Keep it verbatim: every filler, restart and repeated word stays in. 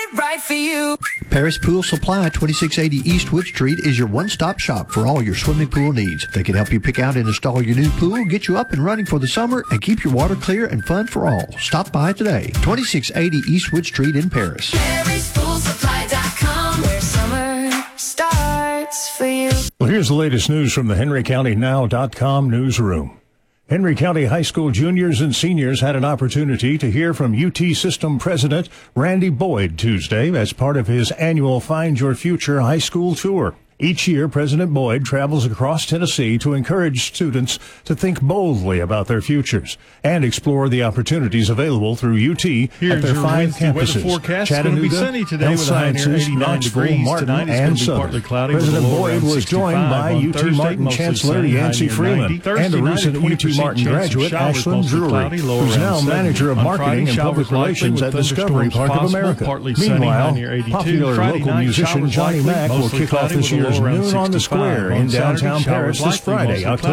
it right for you. Paris Pool Supply, twenty-six eighty East Wood Street, is your one-stop shop for all your swimming pool needs. They can help you pick out and install your new pool, get you up and running for the summer, and keep your water clear and fun for all. Stop by today. twenty-six eighty East Wood Street in Paris. Paris Pool Supply dot com, where summer starts for you. Well, here's the latest news from the Henry County Now dot com newsroom. Henry County High School juniors and seniors had an opportunity to hear from U T System President Randy Boyd Tuesday as part of his annual Find Your Future High School Tour. Each year, President Boyd travels across Tennessee to encourage students to think boldly about their futures and explore the opportunities available through U T Here's at their your five Wednesday weather campuses, forecast. Chattanooga, It's going to be sunny today Health with a high near Sciences, eighty-nine Knoxville, degrees. Martin, Tonight it's and going to be Southern. partly cloudy with a President low Boyd around was joined sixty-five. by On U T Thursday, Martin mostly Chancellor sunny, high Yancey near Freeman ninety. and Thursday a night, recent a U T twenty percent Martin chance of graduate, showers, Ashland mostly Drury, cloudy, low who's around now seventy. manager of On marketing Friday, and public showers likely relations with at Discovery thunderstorms Park of possible, America. partly sunny, high Meanwhile, near eighty-two. popular Friday local night, musician showers Johnny likely, Mack will mostly kick off cloudy this with a low year's around Noon on the sixty-five. Square On in Saturday, downtown showers Paris this likely, Friday, mostly October